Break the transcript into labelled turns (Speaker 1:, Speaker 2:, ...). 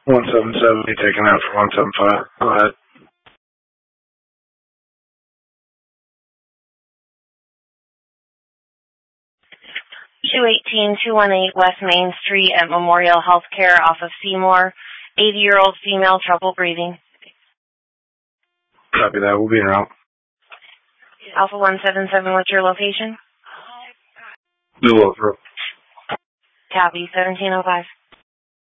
Speaker 1: 177 be taken out for 175. Go ahead.
Speaker 2: 218-218 West Main Street at Memorial Healthcare off of Seymour. 80-year-old female, trouble breathing.
Speaker 1: Copy that. We'll be en route.
Speaker 2: Alpha 177, what's your location?
Speaker 1: New Lothrop.
Speaker 2: Copy, 1705.